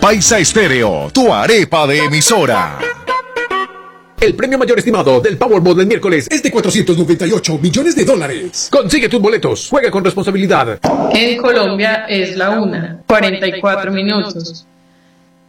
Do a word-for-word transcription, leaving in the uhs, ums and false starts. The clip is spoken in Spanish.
Paisa Estéreo, tu arepa de emisora. El premio mayor estimado del Powerball del miércoles es de cuatrocientos noventa y ocho millones de dólares. Consigue tus boletos. Juega con responsabilidad. En Colombia es la una, cuarenta y cuatro minutos.